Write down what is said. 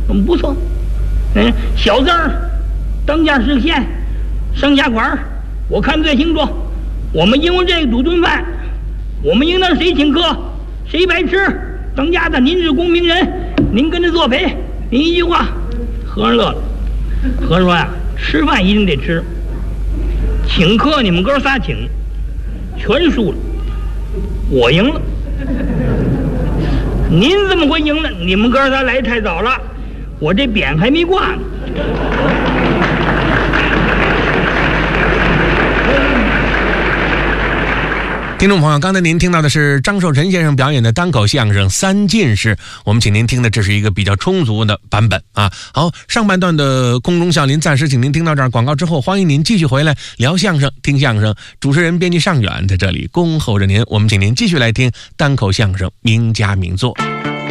不错。小字儿，当家实现，上下款我看最清楚。我们因为这个赌顿饭，我们应当谁请客，谁白吃。当家的，您是公明人，您跟着作陪。您一句话，和尚乐了。和尚说呀，吃饭一定得吃，请客你们哥仨请，全输了，我赢了。您怎么会赢了？你们哥仨来太早了，我这匾还没挂呢。 听众朋友，刚才您听到的是张寿臣先生表演的单口相声《三进士》，我们请您听的这是一个比较充足的版本啊。好，上半段的空中笑林暂时请您听到这儿，广告之后欢迎您继续回来聊相声、听相声。主持人编辑尚远在这里恭候着您，我们请您继续来听单口相声名家名作。